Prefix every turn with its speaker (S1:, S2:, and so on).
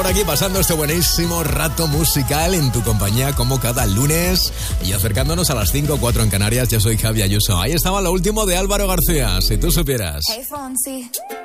S1: por aquí pasando este buenísimo rato musical en tu compañía como cada lunes y acercándonos a las 5:04 en Canarias. Yo soy Javi Ayuso. Ahí estaba lo último de Álvaro García, si tú supieras.
S2: Hey, Fonsi.